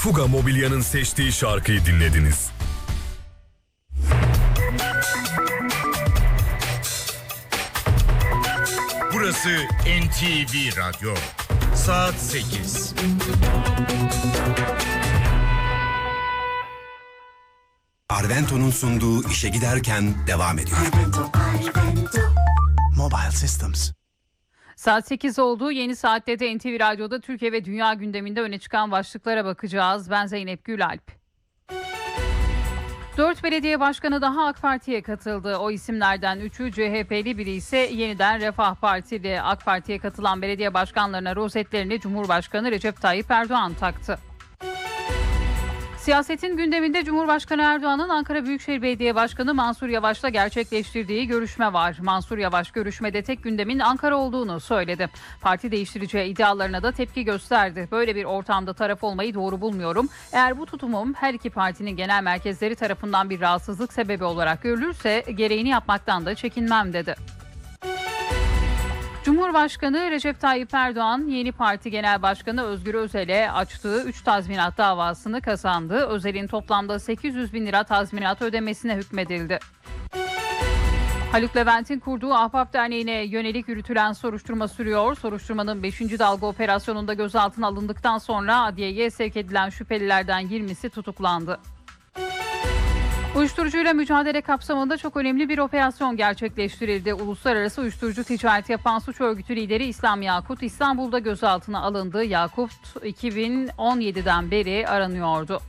Fuga Mobilya'nın seçtiği şarkıyı dinlediniz. Burası NTV Radyo. Saat 8. Arvento'nun sunduğu işe giderken devam ediyor. Mobile Systems. Saat 8 oldu. Yeni saatte de NTV Radyo'da Türkiye ve dünya gündeminde öne çıkan başlıklara bakacağız. Ben Zeynep Gülalp. 4 belediye başkanı daha AK Parti'ye katıldı. O isimlerden 3'ü CHP'li, biri ise yeniden Refah Partili. AK Parti'ye katılan belediye başkanlarına rozetlerini Cumhurbaşkanı Recep Tayyip Erdoğan taktı. Siyasetin gündeminde Cumhurbaşkanı Erdoğan'ın Ankara Büyükşehir Belediye Başkanı Mansur Yavaş'la gerçekleştirdiği görüşme var. Mansur Yavaş görüşmede tek gündemin Ankara olduğunu söyledi. Parti değiştireceği iddialarına da tepki gösterdi. Böyle bir ortamda taraf olmayı doğru bulmuyorum. Eğer bu tutumum her iki partinin genel merkezleri tarafından bir rahatsızlık sebebi olarak görülürse gereğini yapmaktan da çekinmem dedi. Cumhurbaşkanı Recep Tayyip Erdoğan, yeni parti genel başkanı Özgür Özel'e açtığı 3 tazminat davasını kazandı. Özel'in toplamda 800 bin lira tazminat ödemesine hükmedildi. Haluk Levent'in kurduğu Ahbap Derneği'ne yönelik yürütülen soruşturma sürüyor. Soruşturmanın 5. dalga operasyonunda gözaltına alındıktan sonra adliyeye sevk edilen şüphelilerden 20'si tutuklandı. Uyuşturucuyla mücadele kapsamında çok önemli bir operasyon gerçekleştirildi. Uluslararası uyuşturucu ticareti yapan suç örgütü lideri İslam Yakut İstanbul'da gözaltına alındı. Yakut 2017'den beri aranıyordu.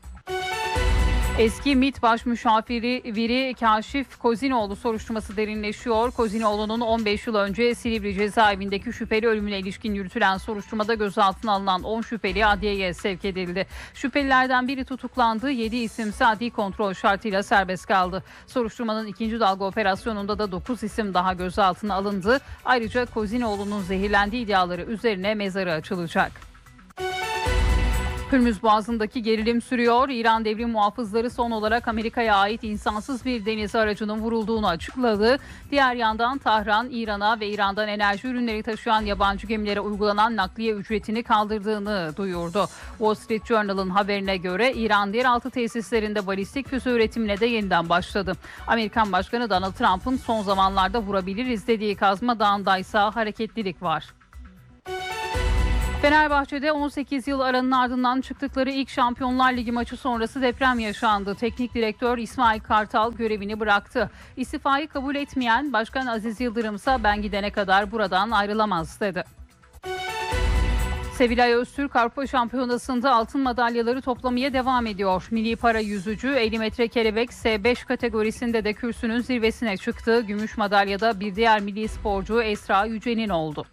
Eski MİT Baş Müşaviri Kaşif Kozinoğlu soruşturması derinleşiyor. Kozinoğlu'nun 15 yıl önce Silivri cezaevindeki şüpheli ölümüne ilişkin yürütülen soruşturmada gözaltına alınan 10 şüpheli adliyeye sevk edildi. Şüphelilerden biri tutuklandı, 7 isimse adli kontrol şartıyla serbest kaldı. Soruşturmanın 2. dalga operasyonunda da 9 isim daha gözaltına alındı. Ayrıca Kozinoğlu'nun zehirlendiği iddiaları üzerine mezarı açılacak. Hürmüz Boğazı'ndaki gerilim sürüyor. İran devrim muhafızları son olarak Amerika'ya ait insansız bir deniz aracının vurulduğunu açıkladı. Diğer yandan Tahran, İran'a ve İran'dan enerji ürünleri taşıyan yabancı gemilere uygulanan nakliye ücretini kaldırdığını duyurdu. Wall Street Journal'ın haberine göre İran yeraltı tesislerinde balistik füze üretimine de yeniden başladı. Amerikan Başkanı Donald Trump'ın son zamanlarda vurabiliriz dediği Kazma Dağı'nda ise hareketlilik var. Fenerbahçe'de 18 yıl aranın ardından çıktıkları ilk Şampiyonlar Ligi maçı sonrası deprem yaşandı. Teknik direktör İsmail Kartal görevini bıraktı. İstifayı kabul etmeyen Başkan Aziz Yıldırım ise ben gidene kadar buradan ayrılamaz dedi. Sevilay Öztürk Avrupa Şampiyonası'nda altın madalyaları toplamaya devam ediyor. Milli para yüzücü 50 metre kelebek S5 kategorisinde de kürsünün zirvesine çıktı. Gümüş madalyada bir diğer milli sporcu Esra Yüce'nin oldu.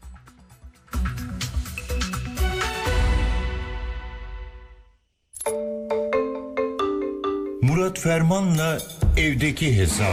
Murat Ferman'la evdeki hesap.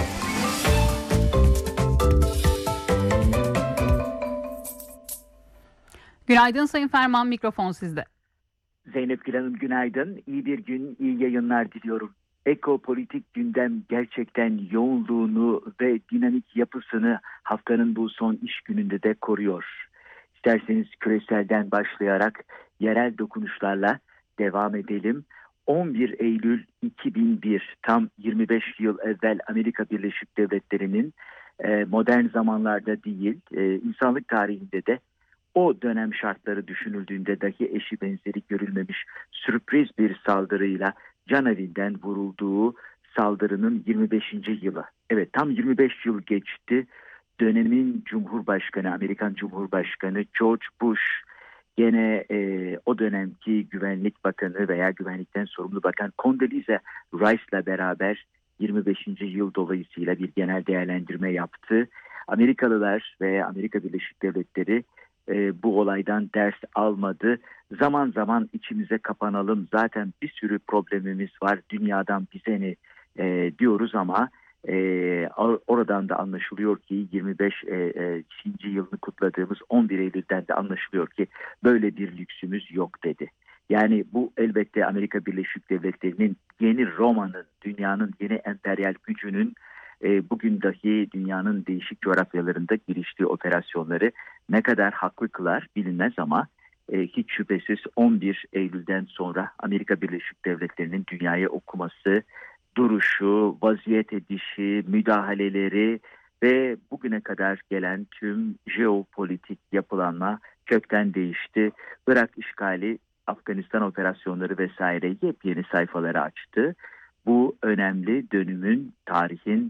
Günaydın Sayın Ferman, mikrofon sizde. Zeynep Gül Hanım günaydın. İyi bir gün, iyi yayınlar diliyorum. Ekopolitik gündem gerçekten yoğunluğunu ve dinamik yapısını haftanın bu son iş gününde de koruyor. İsterseniz küreselden başlayarak yerel dokunuşlarla devam edelim. 11 Eylül 2001, tam 25 yıl evvel Amerika Birleşik Devletleri'nin modern zamanlarda değil, insanlık tarihinde de o dönem şartları düşünüldüğünde dahi eşi benzeri görülmemiş sürpriz bir saldırıyla canevinden vurulduğu saldırının 25. yılı. Evet, tam 25 yıl geçti. Dönemin Cumhurbaşkanı, Amerikan Cumhurbaşkanı George Bush, gene o dönemki Güvenlik Bakanı veya güvenlikten sorumlu bakan Condoleezza Rice'la beraber 25. yıl dolayısıyla bir genel değerlendirme yaptı. Amerikalılar ve Amerika Birleşik Devletleri bu olaydan ders almadı. Zaman zaman içimize kapanalım, zaten bir sürü problemimiz var, dünyadan bize ne diyoruz ama oradan da anlaşılıyor ki 25. yılını kutladığımız 11 Eylül'den de anlaşılıyor ki böyle bir lüksümüz yok dedi. Yani bu elbette Amerika Birleşik Devletleri'nin yeni Roma'nın, dünyanın yeni emperyal gücünün bugün dahi dünyanın değişik coğrafyalarında giriştiği operasyonları ne kadar haklı kılar bilinmez ama hiç şüphesiz 11 Eylül'den sonra Amerika Birleşik Devletleri'nin dünyaya okuması, duruşu, vaziyet edişi, müdahaleleri ve bugüne kadar gelen tüm jeopolitik yapılanma kökten değişti. Irak işgali, Afganistan operasyonları vesaire yepyeni sayfaları açtı. Bu önemli dönümün, tarihin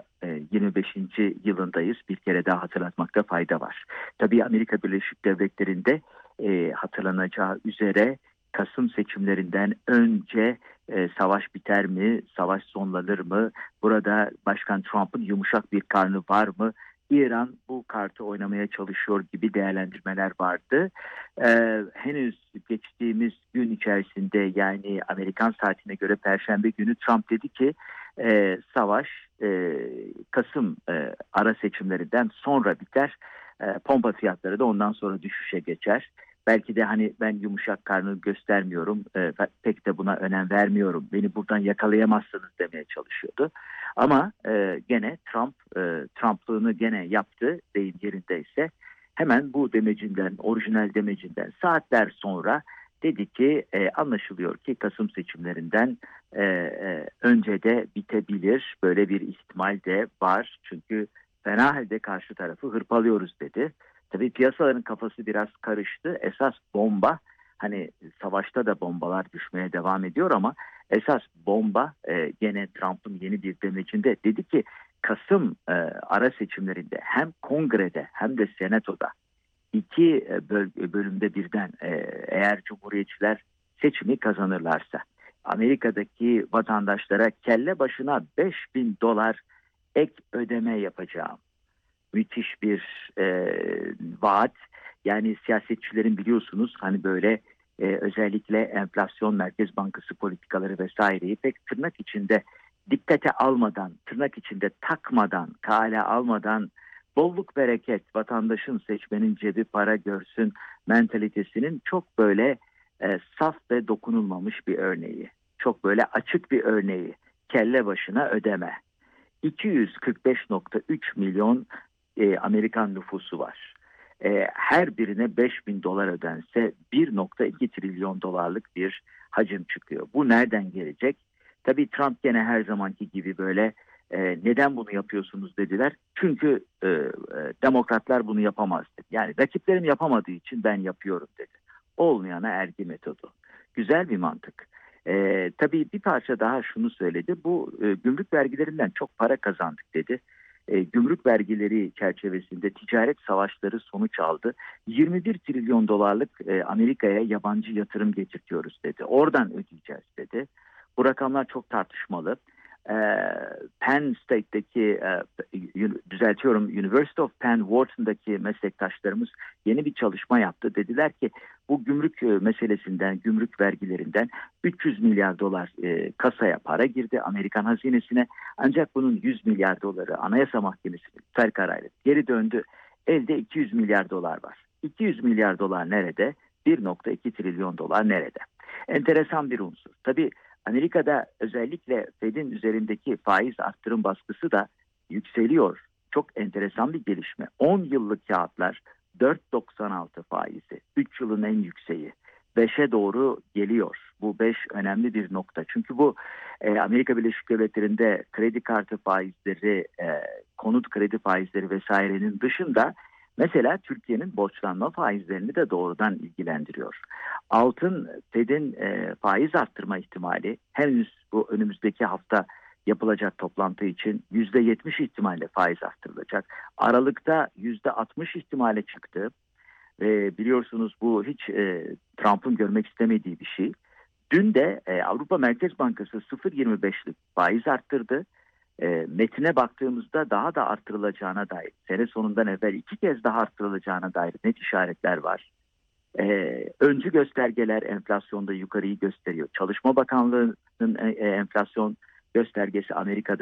25. yılındayız. Bir kere daha hatırlatmakta fayda var. Tabii Amerika Birleşik Devletleri'nde hatırlanacağı üzere Kasım seçimlerinden önce savaş biter mi, savaş sonlanır mı, burada Başkan Trump'ın yumuşak bir karnı var mı? İran bu kartı oynamaya çalışıyor gibi değerlendirmeler vardı. Henüz geçtiğimiz gün içerisinde, yani Amerikan saatine göre Perşembe günü, Trump dedi ki savaş Kasım ara seçimlerinden sonra biter. Pompa fiyatları da ondan sonra düşüşe geçer. Belki de hani ben yumuşak karnı göstermiyorum, pek de buna önem vermiyorum, beni buradan yakalayamazsınız demeye çalışıyordu. Ama gene Trump'lığını gene yaptı, deyim yerindeyse. Hemen bu demecinden, orijinal demecinden saatler sonra dedi ki anlaşılıyor ki Kasım seçimlerinden önce de bitebilir. Böyle bir ihtimal de var. Çünkü fena halde karşı tarafı hırpalıyoruz dedi. Tabii piyasaların kafası biraz karıştı. Esas bomba, hani savaşta da bombalar düşmeye devam ediyor ama esas bomba gene Trump'ın yeni bir demecinde dedi ki Kasım ara seçimlerinde hem Kongre'de hem de Senato'da iki bölümde birden eğer Cumhuriyetçiler seçimi kazanırlarsa Amerika'daki vatandaşlara kelle başına $5.000 ek ödeme yapacağım. Müthiş bir vaat. Yani siyasetçilerin biliyorsunuz hani böyle özellikle enflasyon, Merkez Bankası politikaları vesaireyi pek tırnak içinde dikkate almadan, tırnak içinde takmadan, kale almadan, bolluk bereket, vatandaşın, seçmenin cebi para görsün mentalitesinin çok böyle saf ve dokunulmamış bir örneği. Çok böyle açık bir örneği. Kelle başına ödeme. 245.3 milyon Amerikan nüfusu var. Her birine $5.000 ödense 1.2 trilyon dolarlık bir hacim çıkıyor. Bu nereden gelecek? Tabii Trump gene her zamanki gibi böyle neden bunu yapıyorsunuz dediler. Çünkü demokratlar bunu yapamaz dedi. Yani rakiplerim yapamadığı için ben yapıyorum dedi. Olmayana ergi metodu. Güzel bir mantık. Tabii bir parça daha şunu söyledi. Bu gümrük vergilerinden çok para kazandık dedi. Gümrük vergileri çerçevesinde ticaret savaşları sonuç aldı. 21 trilyon dolarlık Amerika'ya yabancı yatırım getirtiyoruz dedi. Oradan ödeyeceğiz dedi. Bu rakamlar çok tartışmalı. Penn State'deki University of Penn Wharton'daki meslektaşlarımız yeni bir çalışma yaptı. Dediler ki bu gümrük meselesinden, gümrük vergilerinden 300 milyar dolar kasaya para girdi Amerikan hazinesine. Ancak bunun 100 milyar doları Anayasa Mahkemesi'nin iptal kararıyla geri döndü. Elde 200 milyar dolar var. 200 milyar dolar nerede? 1.2 trilyon dolar nerede? Enteresan bir unsur. Tabii Amerika'da özellikle Fed'in üzerindeki faiz arttırım baskısı da yükseliyor. Çok enteresan bir gelişme. 10 yıllık kağıtlar 4.96 faizi. 3 yılın en yükseği. 5'e doğru geliyor. Bu 5 önemli bir nokta. Çünkü bu Amerika Birleşik Devletleri'nde kredi kartı faizleri, konut kredi faizleri vesairenin dışında mesela Türkiye'nin borçlanma faizlerini de doğrudan ilgilendiriyor. Altın, Fed'in faiz arttırma ihtimali henüz bu önümüzdeki hafta yapılacak toplantı için %70 ihtimalle faiz arttırılacak. Aralıkta %60 ihtimale çıktı. Biliyorsunuz bu hiç Trump'ın görmek istemediği bir şey. Dün de Avrupa Merkez Bankası 0.25'lik faiz arttırdı. Metine baktığımızda daha da arttırılacağına dair, sene sonundan evvel 2 kez daha arttırılacağına dair net işaretler var. Öncü göstergeler enflasyonda yukarıyı gösteriyor. Çalışma Bakanlığı'nın enflasyon göstergesi Amerika'da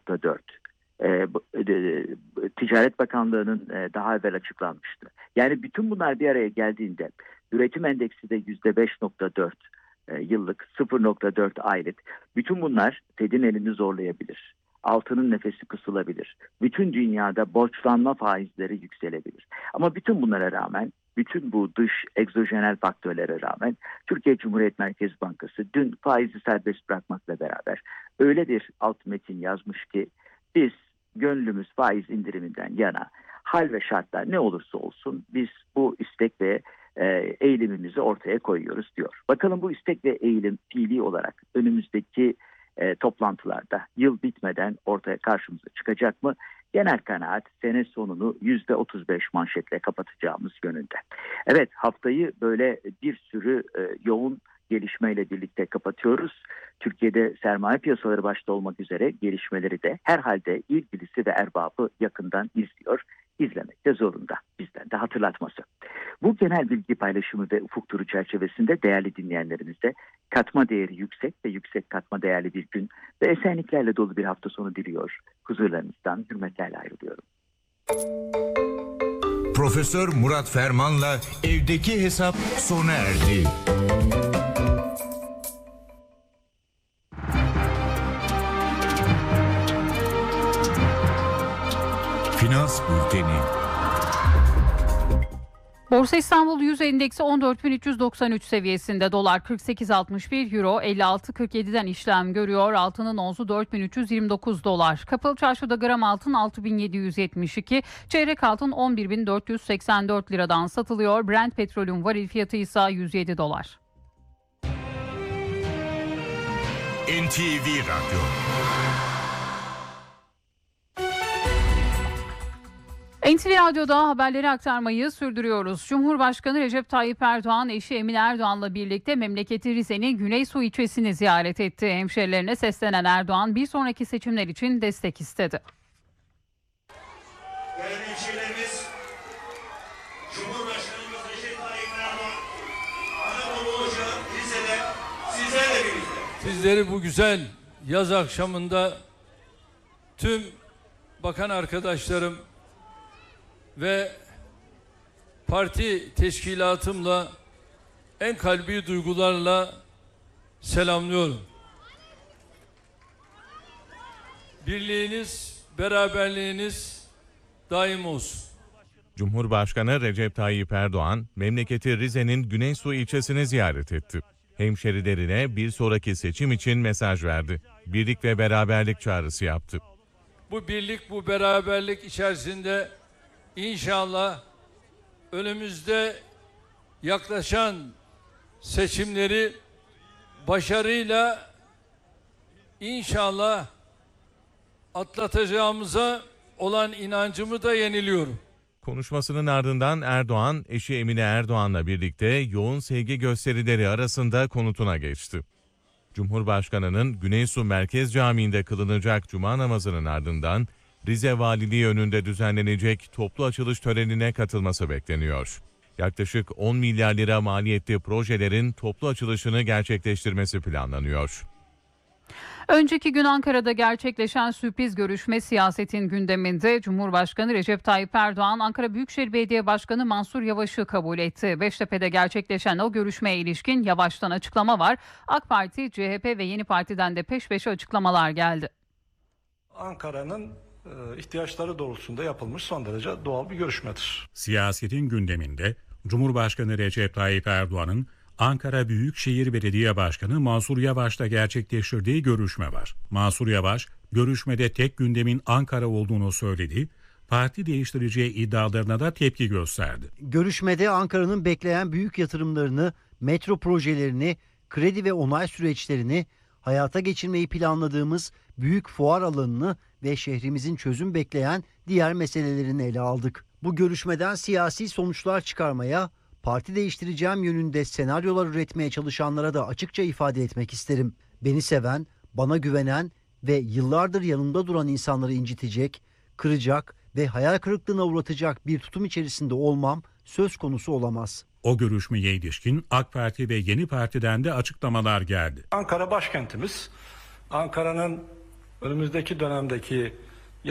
3.4. Ticaret Bakanlığı'nın daha evvel açıklanmıştı. Yani bütün bunlar bir araya geldiğinde üretim endeksi de %5.4 yıllık, 0.4 aylık. Bütün bunlar Fed'in elini zorlayabilir. Altının nefesi kısılabilir. Bütün dünyada borçlanma faizleri yükselebilir. Ama bütün bunlara rağmen bütün bu dış egzojenel faktörlere rağmen Türkiye Cumhuriyet Merkez Bankası dün faizi serbest bırakmakla beraber öyle bir alt metin yazmış ki biz gönlümüz faiz indiriminden yana, hal ve şartlar ne olursa olsun biz bu istek ve eğilimimizi ortaya koyuyoruz diyor. Bakalım bu istek ve eğilim fiili olarak önümüzdeki toplantılarda yıl bitmeden ortaya karşımıza çıkacak mı? Genel kanaat sene sonunu %35 manşetle kapatacağımız yönünde. Evet, haftayı böyle bir sürü yoğun gelişmeyle birlikte kapatıyoruz. Türkiye'de sermaye piyasaları başta olmak üzere gelişmeleri de herhalde ilgilisi ve erbabı yakından izliyor. İzlemek de zorunda. Bizden de hatırlatması. Bu genel bilgi paylaşımı ve ufuk turu çerçevesinde değerli dinleyenlerimize katma değeri yüksek ve yüksek katma değerli bir gün ve esenliklerle dolu bir hafta sonu diliyor. Huzurlarınızdan hürmetlerle ayrılıyorum. Profesör Murat Ferman'la evdeki hesap sona erdi. Finans Bülteni. Borsa İstanbul 100 endeksi 14.393 seviyesinde, dolar 48.61, euro 56.47'den işlem görüyor. Altının onzu 4.329 dolar. Kapalı çarşıda gram altın 6.772, çeyrek altın 11.484 liradan satılıyor. Brent petrolün varil fiyatı ise 107 dolar. NTV Radyo. NTV Radyo'da haberleri aktarmayı sürdürüyoruz. Cumhurbaşkanı Recep Tayyip Erdoğan eşi Emine Erdoğan'la birlikte memleketi Rize'nin Güneysu ilçesini ziyaret etti. Hemşerilerine seslenen Erdoğan bir sonraki seçimler için destek istedi. Değerli hemşehrilerimiz, Cumhurbaşkanımız Recep Tayyip Erdoğan, Anadolu Ocağı Rize'de sizlerle birlikte. Sizleri bu güzel yaz akşamında tüm bakan arkadaşlarım ve parti teşkilatımla en kalbi duygularla selamlıyorum. Birliğiniz, beraberliğiniz daim olsun. Cumhurbaşkanı Recep Tayyip Erdoğan, memleketi Rize'nin Güneysu ilçesini ziyaret etti. Hemşerilerine bir sonraki seçim için mesaj verdi. Birlik ve beraberlik çağrısı yaptı. Bu birlik, bu beraberlik içerisinde İnşallah önümüzde yaklaşan seçimleri başarıyla inşallah atlatacağımıza olan inancımı da yeniliyorum. Konuşmasının ardından Erdoğan, eşi Emine Erdoğan'la birlikte yoğun sevgi gösterileri arasında konutuna geçti. Cumhurbaşkanı'nın Güneysu Merkez Camii'nde kılınacak cuma namazının ardından Rize Valiliği önünde düzenlenecek toplu açılış törenine katılması bekleniyor. Yaklaşık 10 milyar lira maliyetli projelerin toplu açılışını gerçekleştirmesi planlanıyor. Önceki gün Ankara'da gerçekleşen sürpriz görüşme siyasetin gündeminde. Cumhurbaşkanı Recep Tayyip Erdoğan, Ankara Büyükşehir Belediye Başkanı Mansur Yavaş'ı kabul etti. Beştepe'de gerçekleşen o görüşmeye ilişkin Yavaş'tan açıklama var. AK Parti, CHP ve Yeni Parti'den de peş peşe açıklamalar geldi. Ankara'nın ihtiyaçları doğrultusunda yapılmış son derece doğal bir görüşmedir. Siyasetin gündeminde Cumhurbaşkanı Recep Tayyip Erdoğan'ın Ankara Büyükşehir Belediye Başkanı Mansur Yavaş'la gerçekleştirdiği görüşme var. Mansur Yavaş, görüşmede tek gündemin Ankara olduğunu söyledi, parti değiştireceği iddialarına da tepki gösterdi. Görüşmede Ankara'nın bekleyen büyük yatırımlarını, metro projelerini, kredi ve onay süreçlerini, hayata geçirmeyi planladığımız büyük fuar alanını ve şehrimizin çözüm bekleyen diğer meselelerini ele aldık. Bu görüşmeden siyasi sonuçlar çıkarmaya, parti değiştireceğim yönünde senaryolar üretmeye çalışanlara da açıkça ifade etmek isterim. Beni seven, bana güvenen ve yıllardır yanımda duran insanları incitecek, kıracak ve hayal kırıklığına uğratacak bir tutum içerisinde olmam söz konusu olamaz. O görüşmeye ilişkin AK Parti ve Yeni Parti'den de açıklamalar geldi. Ankara başkentimiz. Ankara'nın önümüzdeki dönemdeki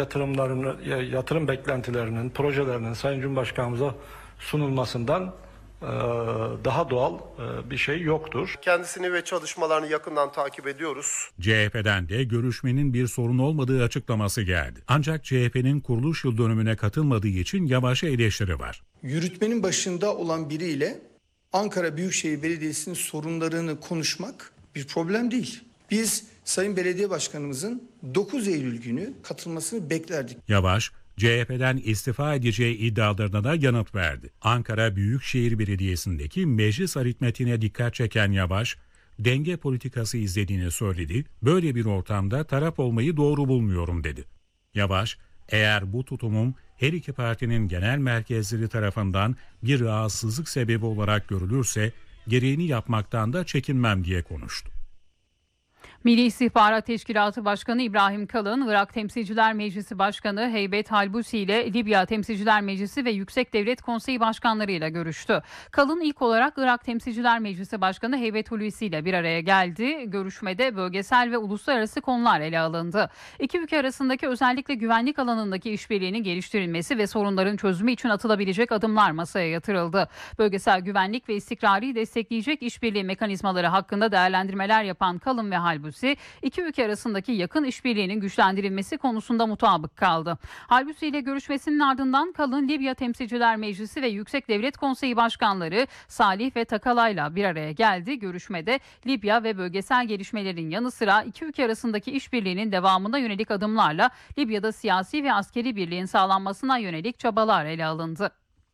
yatırım beklentilerinin, projelerinin Sayın Cumhurbaşkanımıza sunulmasından daha doğal bir şey yoktur. Kendisini ve çalışmalarını yakından takip ediyoruz. CHP'den de görüşmenin bir sorun olmadığı açıklaması geldi. Ancak CHP'nin kuruluş yıl dönümüne katılmadığı için Yavaş'a eleştiri var. Yürütmenin başında olan biriyle Ankara Büyükşehir Belediyesi'nin sorunlarını konuşmak bir problem değil. Biz Sayın Belediye Başkanımızın 9 Eylül günü katılmasını beklerdik. Yavaş, CHP'den istifa edeceği iddialarına da yanıt verdi. Ankara Büyükşehir Belediyesi'ndeki meclis aritmetiğine dikkat çeken Yavaş, denge politikası izlediğini söyledi. Böyle bir ortamda taraf olmayı doğru bulmuyorum dedi. Yavaş, eğer bu tutumum her iki partinin genel merkezleri tarafından bir rahatsızlık sebebi olarak görülürse gereğini yapmaktan da çekinmem diye konuştu. Milli İstihbarat Teşkilatı Başkanı İbrahim Kalın, Irak Temsilciler Meclisi Başkanı Heybet Halbusi ile Libya Temsilciler Meclisi ve Yüksek Devlet Konseyi Başkanları ile görüştü. Kalın ilk olarak Irak Temsilciler Meclisi Başkanı Heybet Hulusi ile bir araya geldi. Görüşmede bölgesel ve uluslararası konular ele alındı. İki ülke arasındaki özellikle güvenlik alanındaki işbirliğinin geliştirilmesi ve sorunların çözümü için atılabilecek adımlar masaya yatırıldı. Bölgesel güvenlik ve istikrarı destekleyecek işbirliği mekanizmaları hakkında değerlendirmeler yapan Kalın ve Halbusi, iki ülke arasındaki yakın işbirliğinin güçlendirilmesi konusunda mutabık kaldı. Halbusi ile görüşmesinin ardından Kalın, Libya Temsilciler Meclisi ve Yüksek Devlet Konseyi Başkanları Salih ve Takalay'la bir araya geldi. Görüşmede Libya ve bölgesel gelişmelerin yanı sıra iki ülke arasındaki işbirliğinin devamına yönelik adımlarla Libya'da siyasi ve askeri birliğin sağlanmasına yönelik çabalar ele alındı.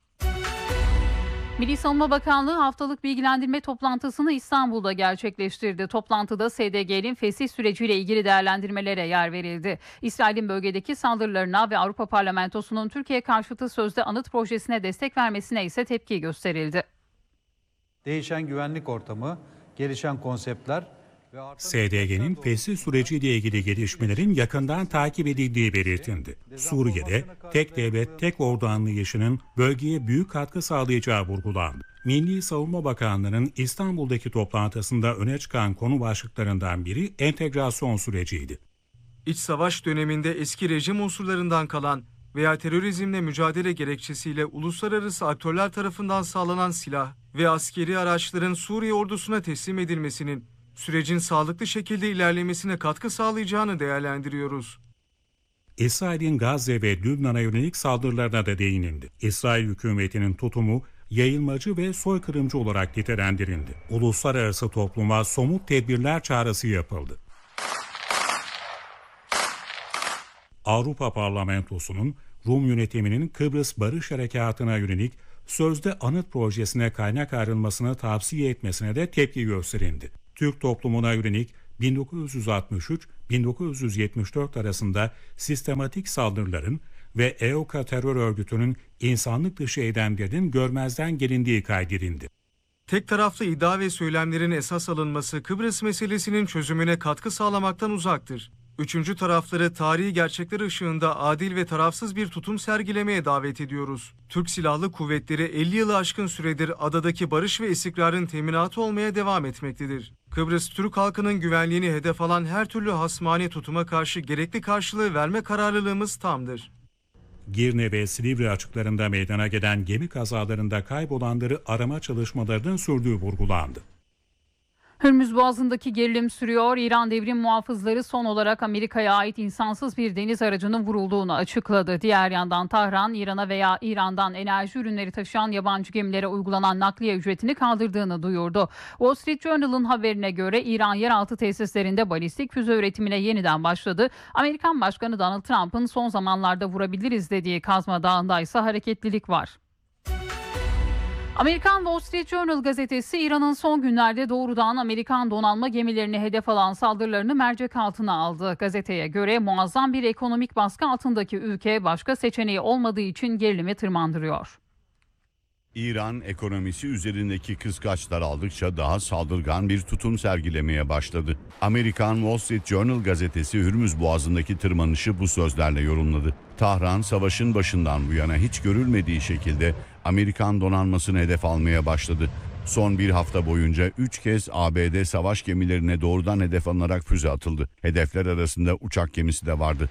Milli Savunma Bakanlığı haftalık bilgilendirme toplantısını İstanbul'da gerçekleştirdi. Toplantıda SDG'nin fesih süreciyle ilgili değerlendirmelere yer verildi. İsrail'in bölgedeki saldırılarına ve Avrupa Parlamentosu'nun Türkiye karşıtı sözde anıt projesine destek vermesine ise tepki gösterildi. Değişen güvenlik ortamı, gelişen konseptler SDG'nin fesih süreciyle ilgili gelişmelerin yakından takip edildiği belirtildi. Suriye'de tek devlet, tek ordu anlayışının bölgeye büyük katkı sağlayacağı vurgulandı. Milli Savunma Bakanlığı'nın İstanbul'daki toplantısında öne çıkan konu başlıklarından biri entegrasyon süreciydi. İç savaş döneminde eski rejim unsurlarından kalan veya terörizmle mücadele gerekçesiyle uluslararası aktörler tarafından sağlanan silah ve askeri araçların Suriye ordusuna teslim edilmesinin sürecin sağlıklı şekilde ilerlemesine katkı sağlayacağını değerlendiriyoruz. İsrail'in Gazze ve Lübnan'a yönelik saldırılarına da değinildi. İsrail hükümetinin tutumu yayılmacı ve soykırımcı olarak nitelendirildi. Uluslararası topluma somut tedbirler çağrısı yapıldı. Avrupa Parlamentosu'nun Rum yönetiminin Kıbrıs Barış Harekatı'na yönelik sözde anıt projesine kaynak ayrılmasını tavsiye etmesine de tepki gösterildi. Türk toplumuna yönelik 1963-1974 arasında sistematik saldırıların ve EOKA terör örgütünün insanlık dışı eylemlerinin görmezden gelindiği kaydedildi. Tek taraflı iddia ve söylemlerin esas alınması Kıbrıs meselesinin çözümüne katkı sağlamaktan uzaktır. Üçüncü tarafları tarihi gerçekler ışığında adil ve tarafsız bir tutum sergilemeye davet ediyoruz. Türk Silahlı Kuvvetleri 50 yılı aşkın süredir adadaki barış ve istikrarın teminatı olmaya devam etmektedir. Kıbrıs Türk halkının güvenliğini hedef alan her türlü hasmani tutuma karşı gerekli karşılığı verme kararlılığımız tamdır. Girne ve Silivri açıklarında meydana gelen gemi kazalarında kaybolanları arama çalışmalarının sürdüğü vurgulandı. Hürmüz Boğazı'ndaki gerilim sürüyor. İran devrim muhafızları son olarak Amerika'ya ait insansız bir deniz aracının vurulduğunu açıkladı. Diğer yandan Tahran, İran'a veya İran'dan enerji ürünleri taşıyan yabancı gemilere uygulanan nakliye ücretini kaldırdığını duyurdu. Wall Street Journal'ın haberine göre İran yeraltı tesislerinde balistik füze üretimine yeniden başladı. Amerikan Başkanı Donald Trump'ın son zamanlarda vurabiliriz dediği Kazma Dağı'nda ise hareketlilik var. Amerikan Wall Street Journal gazetesi İran'ın son günlerde doğrudan Amerikan donanma gemilerini hedef alan saldırılarını mercek altına aldı. Gazeteye göre muazzam bir ekonomik baskı altındaki ülke başka seçeneği olmadığı için gerilimi tırmandırıyor. İran ekonomisi üzerindeki kıskaçlar aldıkça daha saldırgan bir tutum sergilemeye başladı. Amerikan Wall Street Journal gazetesi Hürmüz Boğazı'ndaki tırmanışı bu sözlerle yorumladı. Tahran savaşın başından bu yana hiç görülmediği şekilde Amerikan donanmasını hedef almaya başladı. Son bir hafta boyunca 3 kez ABD savaş gemilerine doğrudan hedef alınarak füze atıldı. Hedefler arasında uçak gemisi de vardı.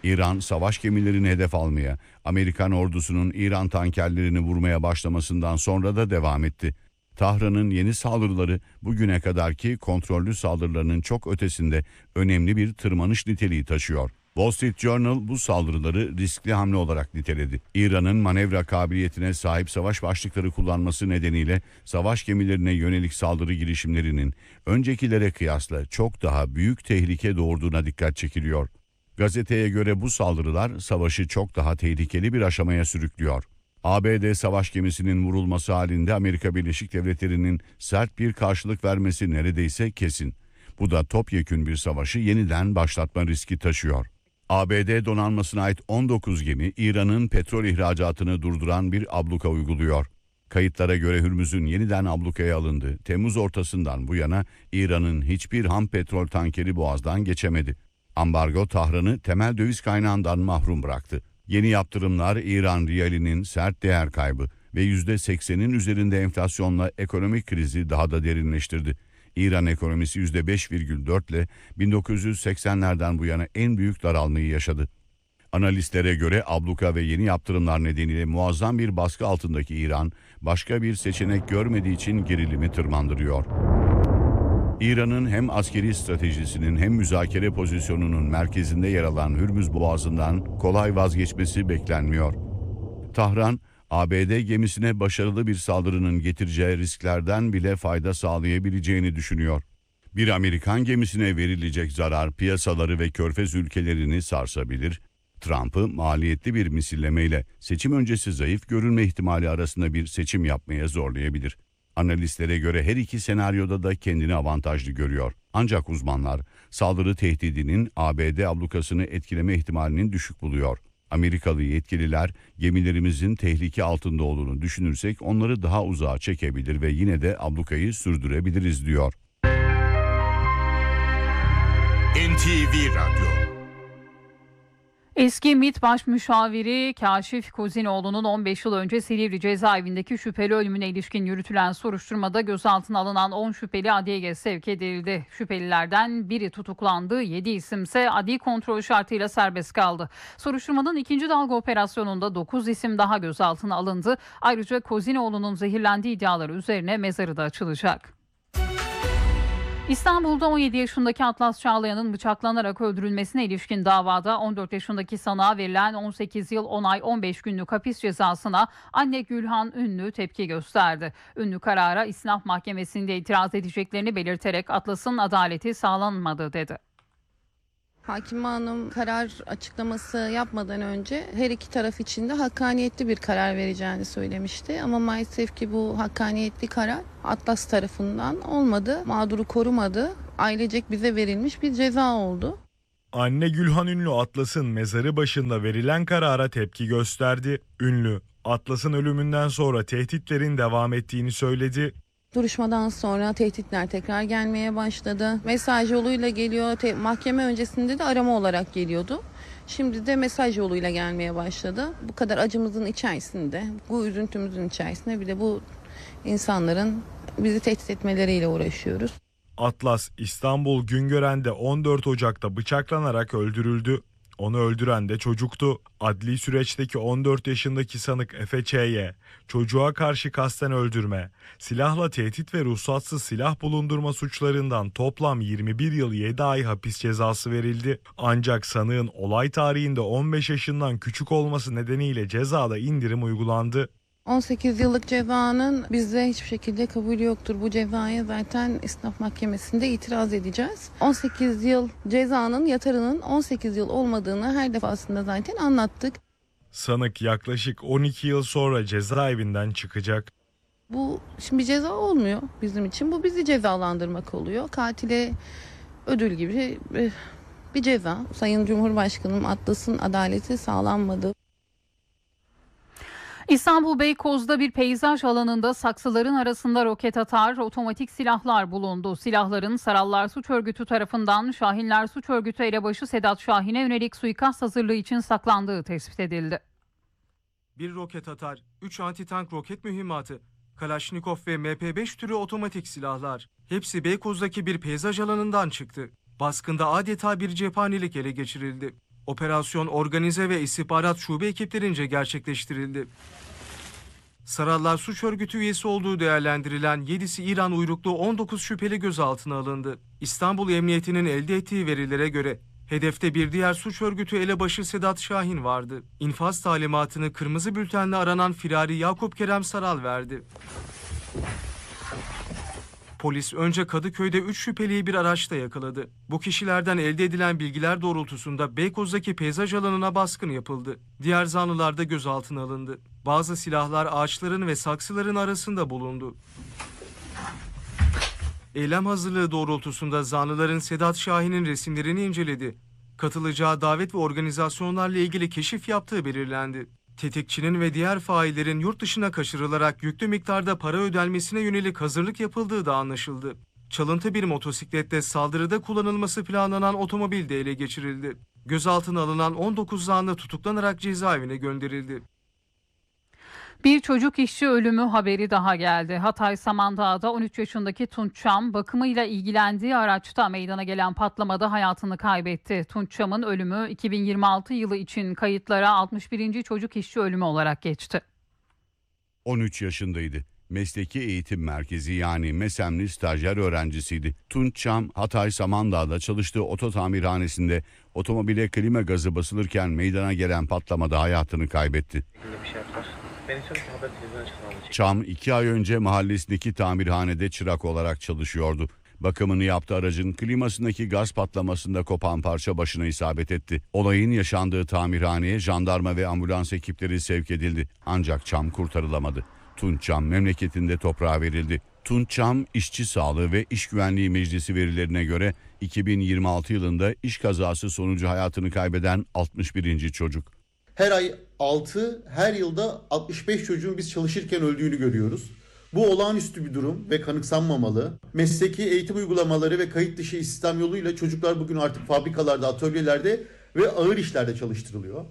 İran savaş gemilerini hedef almaya, Amerikan ordusunun İran tankerlerini vurmaya başlamasından sonra da devam etti. Tahran'ın yeni saldırıları bugüne kadarki kontrollü saldırılarının çok ötesinde önemli bir tırmanış niteliği taşıyor. Wall Street Journal bu saldırıları riskli hamle olarak niteledi. İran'ın manevra kabiliyetine sahip savaş başlıkları kullanması nedeniyle savaş gemilerine yönelik saldırı girişimlerinin öncekilere kıyasla çok daha büyük tehlike doğurduğuna dikkat çekiliyor. Gazeteye göre bu saldırılar savaşı çok daha tehlikeli bir aşamaya sürüklüyor. ABD savaş gemisinin vurulması halinde Amerika Birleşik Devletleri'nin sert bir karşılık vermesi neredeyse kesin. Bu da topyekün bir savaşı yeniden başlatma riski taşıyor. ABD donanmasına ait 19 gemi İran'ın petrol ihracatını durduran bir abluka uyguluyor. Kayıtlara göre Hürmüz'ün yeniden ablukaya alındığı Temmuz ortasından bu yana İran'ın hiçbir ham petrol tankeri boğazdan geçemedi. Ambargo Tahran'ı temel döviz kaynağından mahrum bıraktı. Yeni yaptırımlar İran riyalinin sert değer kaybı ve %80'in üzerinde enflasyonla ekonomik krizi daha da derinleştirdi. İran ekonomisi %5,4 ile 1980'lerden bu yana en büyük daralmayı yaşadı. Analistlere göre abluka ve yeni yaptırımlar nedeniyle muazzam bir baskı altındaki İran, başka bir seçenek görmediği için gerilimi tırmandırıyor. İran'ın hem askeri stratejisinin hem müzakere pozisyonunun merkezinde yer alan Hürmüz Boğazı'ndan kolay vazgeçmesi beklenmiyor. Tahran, ABD gemisine başarılı bir saldırının getireceği risklerden bile fayda sağlayabileceğini düşünüyor. Bir Amerikan gemisine verilecek zarar piyasaları ve Körfez ülkelerini sarsabilir. Trump'ı maliyetli bir misillemeyle seçim öncesi zayıf görülme ihtimali arasında bir seçim yapmaya zorlayabilir. Analistlere göre her iki senaryoda da kendini avantajlı görüyor. Ancak uzmanlar saldırı tehdidinin ABD ablukasını etkileme ihtimalinin düşük buluyor. Amerikalı yetkililer gemilerimizin tehlike altında olduğunu düşünürsek onları daha uzağa çekebilir ve yine de ablukayı sürdürebiliriz diyor. NTV Radyo. Eski MİT Baş Müşaviri Kaşif Kozinoğlu'nun 15 yıl önce Silivri cezaevindeki şüpheli ölümüne ilişkin yürütülen soruşturmada gözaltına alınan 10 şüpheli adliyeye sevk edildi. Şüphelilerden biri tutuklandı, 7 isimse adli kontrol şartıyla serbest kaldı. Soruşturmanın ikinci dalga operasyonunda 9 isim daha gözaltına alındı. Ayrıca Kozinoğlu'nun zehirlendiği iddiaları üzerine mezarı da açılacak. İstanbul'da 17 yaşındaki Atlas Çağlayan'ın bıçaklanarak öldürülmesine ilişkin davada 14 yaşındaki sanığa verilen 18 yıl 10 ay 15 günlük hapis cezasına anne Gülhan Ünlü tepki gösterdi. Ünlü karara İstinaf Mahkemesi'nde itiraz edeceklerini belirterek Atlas'ın adaleti sağlanmadı dedi. Hakim Hanım karar açıklaması yapmadan önce her iki taraf için de hakkaniyetli bir karar vereceğini söylemişti. Ama maalesef ki bu hakkaniyetli karar Atlas tarafından olmadı. Mağduru korumadı. Ailecek bize verilmiş bir ceza oldu. Anne Gülhan Ünlü Atlas'ın mezarı başında verilen karara tepki gösterdi. Ünlü, Atlas'ın ölümünden sonra tehditlerin devam ettiğini söyledi. Duruşmadan sonra tehditler tekrar gelmeye başladı. Mesaj yoluyla geliyor. Mahkeme öncesinde de arama olarak geliyordu. Şimdi de mesaj yoluyla gelmeye başladı. Bu kadar acımızın içerisinde, bu üzüntümüzün içerisinde bir de bu insanların bizi tehdit etmeleriyle uğraşıyoruz. Atlas İstanbul Güngören'de 14 Ocak'ta bıçaklanarak öldürüldü. Onu öldüren de çocuktu. Adli süreçteki 14 yaşındaki sanık Efe Ç'ye çocuğa karşı kasten öldürme, silahla tehdit ve ruhsatsız silah bulundurma suçlarından toplam 21 yıl 7 ay hapis cezası verildi. Ancak sanığın olay tarihinde 15 yaşından küçük olması nedeniyle cezada indirim uygulandı. 18 yıllık cezanın bizde hiçbir şekilde kabulü yoktur. Bu cezaya zaten İstinaf Mahkemesi'nde itiraz edeceğiz. 18 yıl cezanın yatarının 18 yıl olmadığını her defasında zaten anlattık. Sanık yaklaşık 12 yıl sonra cezaevinden çıkacak. Bu şimdi bir ceza olmuyor bizim için. Bu bizi cezalandırmak oluyor. Katile ödül gibi bir ceza. Sayın Cumhurbaşkanım Atlas'ın adaleti sağlanmadı. İstanbul Beykoz'da bir peyzaj alanında saksıların arasında roket atar, otomatik silahlar bulundu. Silahların Sarallar Suç Örgütü tarafından Şahinler Suç Örgütü elebaşı Sedat Şahin'e yönelik suikast hazırlığı için saklandığı tespit edildi. Bir roket atar, 3 antitank roket mühimmatı, Kalaşnikov ve MP5 türü otomatik silahlar. Hepsi Beykoz'daki bir peyzaj alanından çıktı. Baskında adeta bir cephanelik ele geçirildi. Operasyon organize ve istihbarat şube ekiplerince gerçekleştirildi. Sarallar suç örgütü üyesi olduğu değerlendirilen 7'si İran uyruklu 19 şüpheli gözaltına alındı. İstanbul Emniyeti'nin elde ettiği verilere göre hedefte bir diğer suç örgütü elebaşı Sedat Şahin vardı. İnfaz talimatını kırmızı bültenle aranan firari Yakup Kerem Saral verdi. Polis önce Kadıköy'de 3 şüpheliyi bir araçta yakaladı. Bu kişilerden elde edilen bilgiler doğrultusunda Beykoz'daki peyzaj alanına baskın yapıldı. Diğer zanlılar da gözaltına alındı. Bazı silahlar ağaçların ve saksıların arasında bulundu. Eylem hazırlığı doğrultusunda zanlıların Sedat Şahin'in resimlerini inceledi. Katılacağı davet ve organizasyonlarla ilgili keşif yaptığı belirlendi. Tetikçinin ve diğer faillerin yurt dışına kaçırılarak yüklü miktarda para ödenmesine yönelik hazırlık yapıldığı da anlaşıldı. Çalıntı bir motosikletle saldırıda kullanılması planlanan otomobil de ele geçirildi. Gözaltına alınan 19 zanlı tutuklanarak cezaevine gönderildi. Bir çocuk işçi ölümü haberi daha geldi. Hatay Samandağ'da 13 yaşındaki Tunç Çam bakımıyla ilgilendiği araçta meydana gelen patlamada hayatını kaybetti. Tunç Çam'ın ölümü 2026 yılı için kayıtlara 61. çocuk işçi ölümü olarak geçti. 13 yaşındaydı. Mesleki Eğitim Merkezi yani MESEM'li stajyer öğrencisiydi. Tunç Çam, Hatay Samandağ'da çalıştığı oto tamirhanesinde otomobile klima gazı basılırken meydana gelen patlamada hayatını kaybetti. Çam 2 ay önce mahallesindeki tamirhanede çırak olarak çalışıyordu. Bakımını yaptığı aracın klimasındaki gaz patlamasında kopan parça başına isabet etti. Olayın yaşandığı tamirhaneye jandarma ve ambulans ekipleri sevk edildi. Ancak Çam kurtarılamadı. Tunç Çam memleketinde toprağa verildi. Tunç Çam, İşçi Sağlığı ve İş Güvenliği Meclisi verilerine göre 2026 yılında iş kazası sonucu hayatını kaybeden 61. çocuk. Her ay 6, her yılda 65 çocuğun biz çalışırken öldüğünü görüyoruz. Bu olağanüstü bir durum ve kanıksanmamalı. Mesleki eğitim uygulamaları ve kayıt dışı istihdam yoluyla çocuklar bugün artık fabrikalarda, atölyelerde ve ağır işlerde çalıştırılıyor.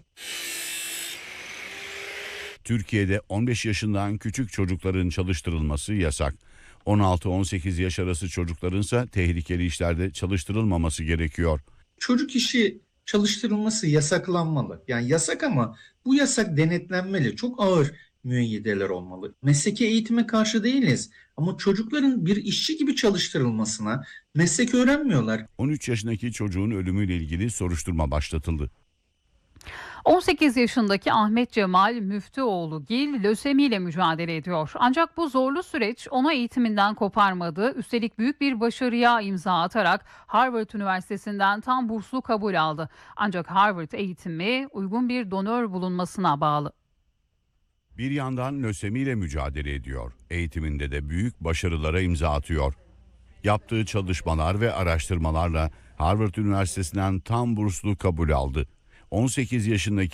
Türkiye'de 15 yaşından küçük çocukların çalıştırılması yasak. 16-18 yaş arası çocuklarınsa tehlikeli işlerde çalıştırılmaması gerekiyor. Çocuk işi çalıştırılması yasaklanmalı. Yani yasak ama bu yasak denetlenmeli. Çok ağır müeyyideler olmalı. Mesleki eğitime karşı değiliz ama çocukların bir işçi gibi çalıştırılmasına meslek öğrenmiyorlar. 13 yaşındaki çocuğun ölümüyle ilgili soruşturma başlatıldı. 18 yaşındaki Ahmet Cemal Müftüoğlu Gil lösemiyle mücadele ediyor. Ancak bu zorlu süreç onu eğitiminden koparmadı. Üstelik büyük bir başarıya imza atarak Harvard Üniversitesi'nden tam burslu kabul aldı. Ancak Harvard eğitimi uygun bir donör bulunmasına bağlı. Bir yandan lösemiyle mücadele ediyor. Eğitiminde de büyük başarılara imza atıyor. Yaptığı çalışmalar ve araştırmalarla Harvard Üniversitesi'nden tam burslu kabul aldı. 18 yaşındaki